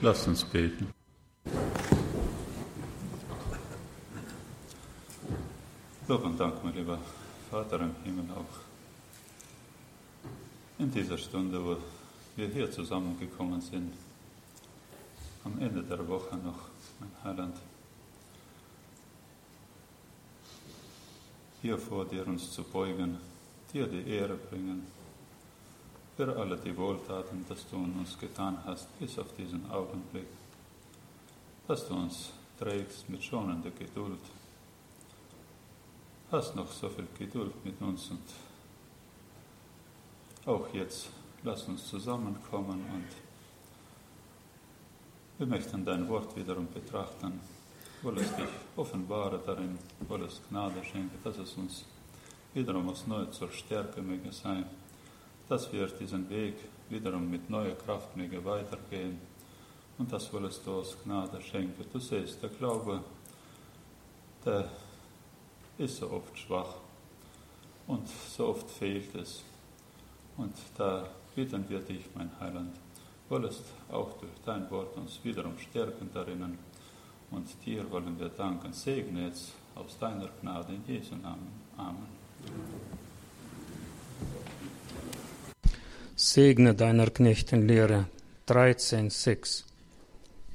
Lasst uns beten. Lob und Dank, mein lieber Vater im Himmel, auch in dieser Stunde, wo wir hier zusammengekommen sind, am Ende der Woche noch, mein Heiland, hier vor dir uns zu beugen, dir die Ehre bringen, für alle die Wohltaten, dass du in uns getan hast, bis auf diesen Augenblick, dass du uns trägst mit schonender Geduld, hast noch so viel Geduld mit uns und auch jetzt lass uns zusammenkommen und wir möchten dein Wort wiederum betrachten, wollest dich offenbare darin, wollest Gnade schenken, dass es uns wiederum aufs Neue zur Stärke möge sein, dass wir diesen Weg wiederum mit neuer Kraft möge weitergehen und das wollest du aus Gnade schenken. Du siehst, der Glaube, der ist so oft schwach und so oft fehlt es. Und da bitten wir dich, mein Heiland, wollest auch durch dein Wort uns wiederum stärken darinnen. Und dir wollen wir danken. Segne jetzt aus deiner Gnade in Jesu Namen. Amen. Segne deiner Knechten Lehre 13,6.